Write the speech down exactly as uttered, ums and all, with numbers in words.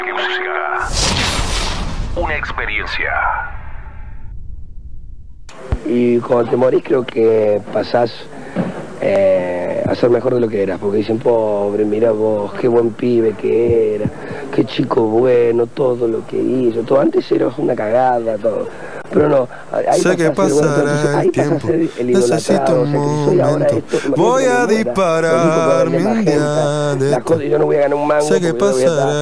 Música. Una experiencia. Y cuando te morís creo que pasás eh, a ser mejor de lo que eras, porque dicen, pobre, mira vos, qué buen pibe que era, qué chico bueno, todo lo que hizo, todo. Antes eras una cagada, todo. Pero no, ahí sé que pasará el tiempo, necesito un momento, voy a dispararme un día de esto, sé que pasará